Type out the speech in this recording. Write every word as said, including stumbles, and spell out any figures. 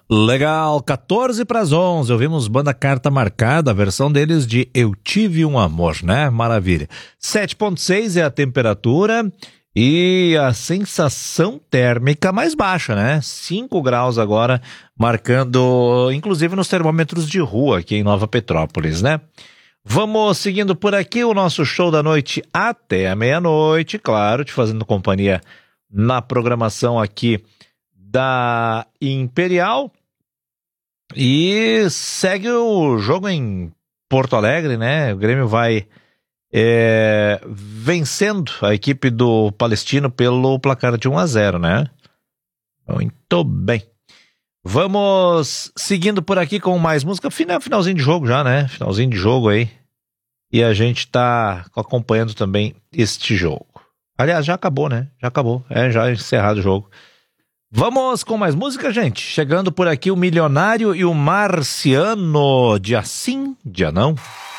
Legal, quatorze para as onze, ouvimos Banda Carta Marcada, a versão deles de Eu Tive um Amor, né? Maravilha. sete ponto seis é a temperatura e a sensação térmica mais baixa, né? cinco graus agora, marcando, inclusive nos termômetros de rua aqui em Nova Petrópolis, né? Vamos seguindo por aqui o nosso show da noite até a meia-noite, claro, te fazendo companhia na programação aqui da Imperial. E segue o jogo em Porto Alegre, né? O Grêmio vai é, vencendo a equipe do Palestino pelo placar de um a zero, né? Muito bem. Vamos seguindo por aqui com mais música. Final, finalzinho de jogo já, né? Finalzinho de jogo aí. E a gente tá acompanhando também este jogo. Aliás, já acabou, né? Já acabou. É, já encerrado o jogo. Vamos com mais música, gente. Chegando por aqui o Milionário e o Marciano. Dia sim, dia não.